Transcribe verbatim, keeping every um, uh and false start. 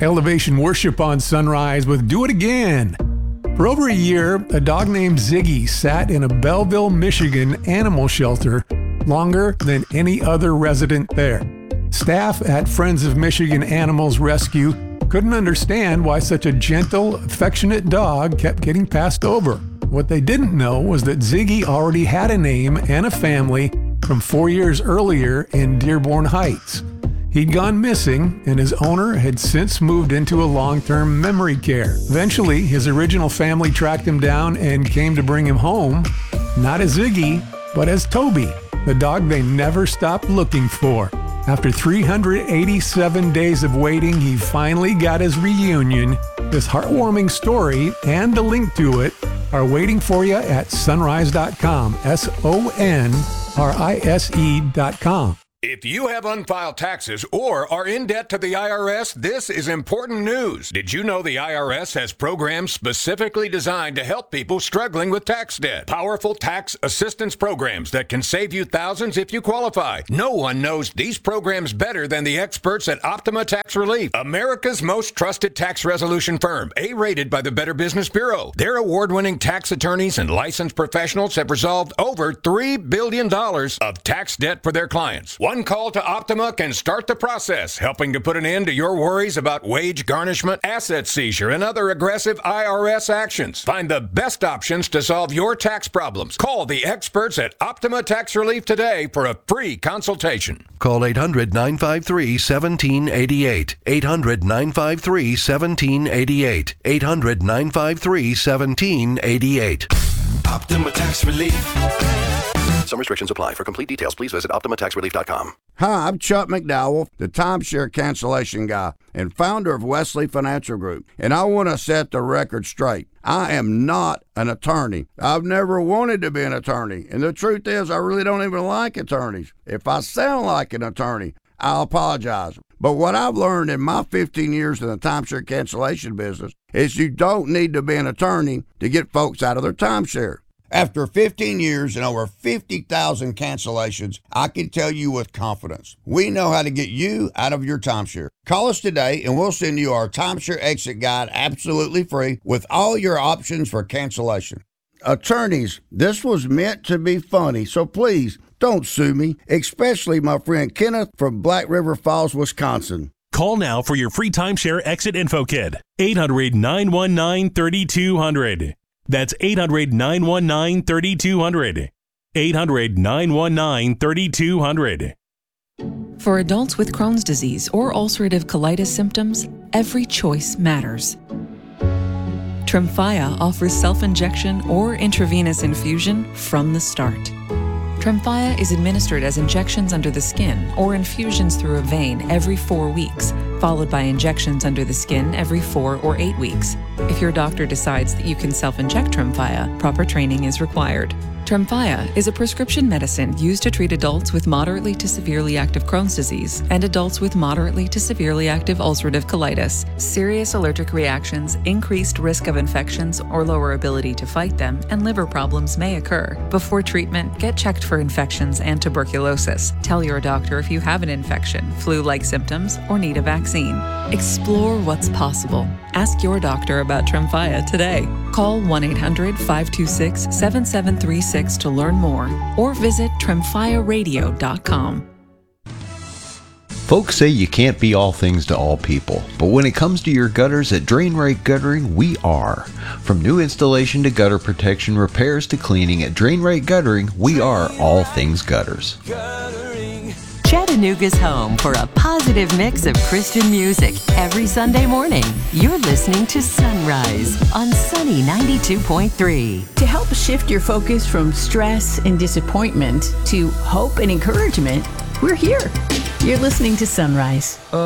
Elevation Worship on Sunrise with Do It Again. For over a year, a dog named Ziggy sat in a Belleville, Michigan animal shelter longer than any other resident there. Staff at Friends of Michigan Animals Rescue couldn't understand why such a gentle, affectionate dog kept getting passed over. What they didn't know was that Ziggy already had a name and a family from four years earlier in Dearborn Heights. He'd gone missing, and his owner had since moved into a long-term memory care. Eventually, his original family tracked him down and came to bring him home, not as Ziggy, but as Toby, the dog they never stopped looking for. After three hundred eighty-seven days of waiting, he finally got his reunion. This heartwarming story and the link to it are waiting for you at sunrise dot com, S O N R I S E dot com. If you have unfiled taxes or are in debt to the I R S, this is important news. Did you know the I R S has programs specifically designed to help people struggling with tax debt? Powerful tax assistance programs that can save you thousands if you qualify. No one knows these programs better than the experts at Optima Tax Relief, America's most trusted tax resolution firm, A-rated by the Better Business Bureau. Their award-winning tax attorneys and licensed professionals have resolved over three billion dollars of tax debt for their clients. One call to Optima can start the process, helping to put an end to your worries about wage garnishment, asset seizure, and other aggressive I R S actions. Find the best options to solve your tax problems. Call the experts at Optima Tax Relief today for a free consultation. Call eight hundred, nine five three, one seven eight eight. eight hundred, nine five three, one seven eight eight. eight hundred, nine five three, one seven eight eight. Optima Tax Relief. Some restrictions apply. For complete details, please visit optima tax relief dot com. Hi, I'm Chuck McDowell, the timeshare cancellation guy and founder of Wesley Financial Group, and I want to set the record straight. I am not an attorney. I've never wanted to be an attorney, and the truth is I really don't even like attorneys. If I sound like an attorney, I'll apologize. But what I've learned in my fifteen years in the timeshare cancellation business is you don't need to be an attorney to get folks out of their timeshare. After fifteen years and over fifty thousand cancellations, I can tell you with confidence, we know how to get you out of your timeshare. Call us today and we'll send you our timeshare exit guide absolutely free with all your options for cancellation. Attorneys, this was meant to be funny, so please don't sue me, especially my friend Kenneth from Black River Falls, Wisconsin. Call now for your free timeshare exit info kit. eight hundred, nine one nine, three two zero zero. That's eight hundred, nine one nine, three two zero zero. eight hundred, nine one nine, three two zero zero. For adults with Crohn's disease or ulcerative colitis symptoms, every choice matters. Tremfya offers self-injection or intravenous infusion from the start. Tremfya is administered as injections under the skin or infusions through a vein every four weeks, followed by injections under the skin every four or eight weeks. If your doctor decides that you can self-inject Tremfya, proper training is required. Tremfya is a prescription medicine used to treat adults with moderately to severely active Crohn's disease and adults with moderately to severely active ulcerative colitis. Serious allergic reactions, increased risk of infections or lower ability to fight them, and liver problems may occur. Before treatment, get checked for infections and tuberculosis. Tell your doctor if you have an infection, flu-like symptoms, or need a vaccine. Explore what's possible. Ask your doctor about Tremfya today. Call one eight hundred, five two six, seven seven three six to learn more or visit tremfya radio dot com. Folks say you can't be all things to all people, but when it comes to your gutters at Drain Right Guttering, we are. From new installation to gutter protection, repairs to cleaning, at Drain Right Guttering, we are all things gutters. Chattanooga's home for a positive mix of Christian music every Sunday morning. You're listening to Sunrise on Sunny ninety-two point three. To help shift your focus from stress and disappointment to hope and encouragement, we're here. You're listening to Sunrise.